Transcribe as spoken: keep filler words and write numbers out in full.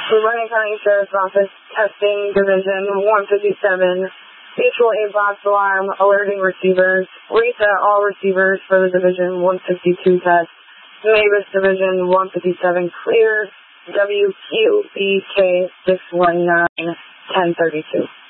Vermilion County Sheriff's Office, testing Division one fifty-seven. Mutual aid box alarm, alerting receivers. Reset all receivers for the Division one fifty-two test. Mavis Division one fifty-seven clear. W Q B K six one nine ten thirty-two.